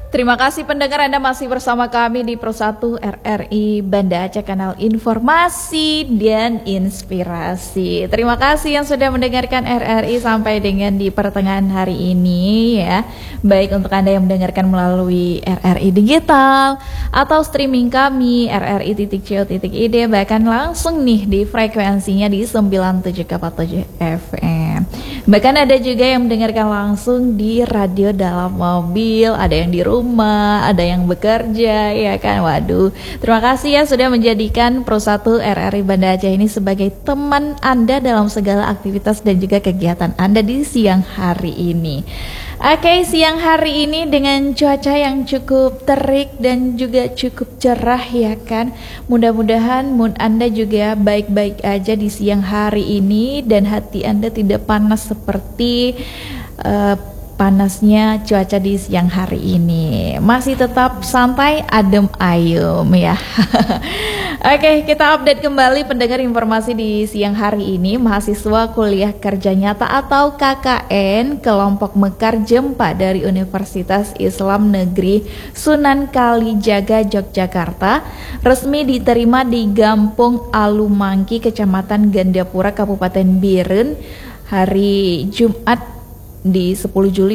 Terima kasih pendengar, Anda masih bersama kami di Pro 1 RRI Banda Aceh, kanal informasi dan inspirasi. Terima kasih yang sudah mendengarkan RRI sampai dengan di pertengahan hari ini ya. Baik untuk Anda yang mendengarkan melalui RRI Digital atau streaming kami rri.co.id, bahkan langsung nih di frekuensinya di 97,7 FM. Bahkan ada juga yang mendengarkan langsung di radio dalam mobil, ada yang di rumah, ada yang bekerja, ya kan. Waduh, terima kasih ya sudah menjadikan Pro 1 RRI Banda Aceh ini sebagai teman Anda dalam segala aktivitas dan juga kegiatan Anda di siang hari ini. Oke, siang hari ini dengan cuaca yang cukup terik dan juga cukup cerah ya kan. Mudah-mudahan mood Anda juga baik-baik aja di siang hari ini dan hati Anda tidak panas seperti panasnya cuaca di siang hari ini. Masih tetap santai, adem ayem ya. Oke, kita update kembali pendengar informasi di siang hari ini. Mahasiswa kuliah kerja nyata atau KKN kelompok Mekar Jempa dari Universitas Islam Negeri Sunan Kalijaga Yogyakarta resmi diterima di Gampung Alumangki, Kecamatan Gandapura, Kabupaten Biren hari Jumat di 10 Juli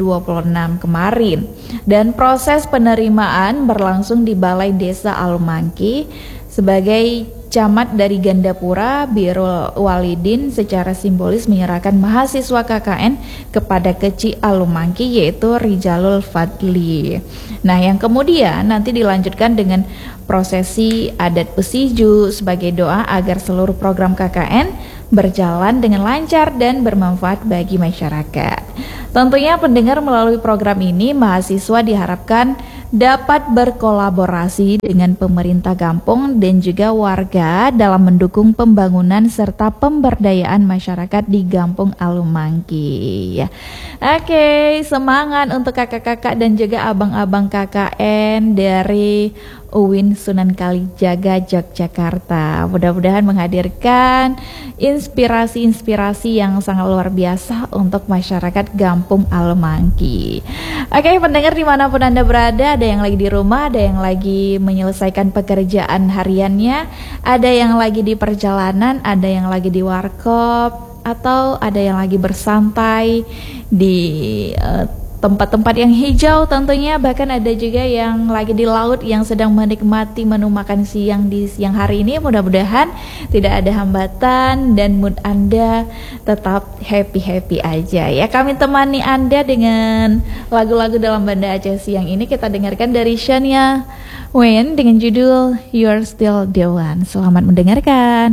2026 kemarin. Dan proses penerimaan berlangsung di Balai Desa Alumangki. Sebagai camat dari Gandapura, Birul Walidin secara simbolis menyerahkan mahasiswa KKN kepada Keci Alumangki, yaitu Rijalul Fadli. Nah, yang kemudian nanti dilanjutkan dengan prosesi adat pesiju sebagai doa agar seluruh program KKN berjalan dengan lancar dan bermanfaat bagi masyarakat. Tentunya pendengar, melalui program ini mahasiswa diharapkan dapat berkolaborasi dengan pemerintah kampung dan juga warga dalam mendukung pembangunan serta pemberdayaan masyarakat di Gampung Alumangki ya. Oke, semangat untuk kakak-kakak dan juga abang-abang KKN dari UIN Sunan Kalijaga Yogyakarta. Mudah-mudahan menghadirkan inspirasi-inspirasi yang sangat luar biasa untuk masyarakat Gampung Alumangki. Oke, pendengar dimanapun Anda berada, ada yang lagi di rumah, ada yang lagi menyelesaikan pekerjaan hariannya, ada yang lagi di perjalanan, ada yang lagi di warkop, atau ada yang lagi bersantai di tempat-tempat yang hijau tentunya. Bahkan ada juga yang lagi di laut yang sedang menikmati menu makan siang di siang hari ini. Mudah-mudahan tidak ada hambatan dan mood Anda tetap happy-happy aja ya. Kami temani Anda dengan lagu-lagu dalam Banda Aceh siang ini. Kita dengarkan dari Shania Twain dengan judul You're Still the One. Selamat mendengarkan.